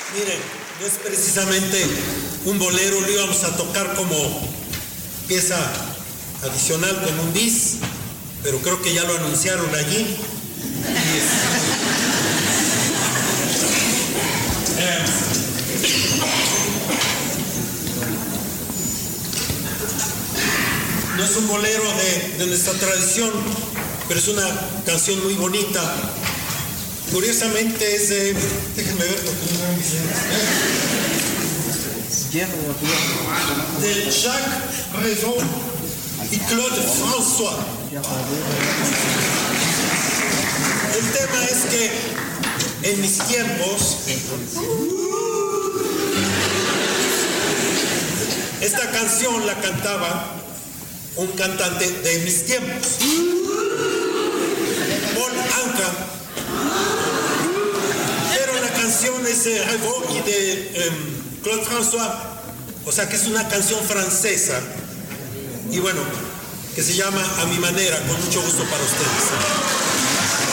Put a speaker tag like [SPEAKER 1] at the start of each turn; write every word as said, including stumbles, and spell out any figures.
[SPEAKER 1] Miren, no es precisamente un bolero, lo íbamos a tocar como pieza adicional, como un bis, pero creo que ya lo anunciaron allí. Y es, eh, no es un bolero de, de nuestra tradición, pero es una canción muy bonita. Curiosamente es de... Déjenme ver, de Jacques Revaux y Claude François. El tema es que en mis tiempos esta canción la cantaba un cantante de mis tiempos, Paul Anka, pero la canción es de Revaux y de um, Claude François, o sea que es una canción francesa, y bueno, que se llama A mi manera, con mucho gusto para ustedes.